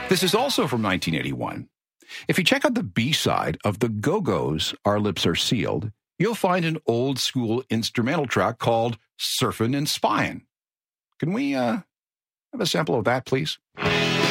This is also from 1981. If you check out the B-side of the Go-Go's Our Lips Are Sealed, you'll find an old-school instrumental track called Surfin' and Spyin'. Can we have a sample of that, please?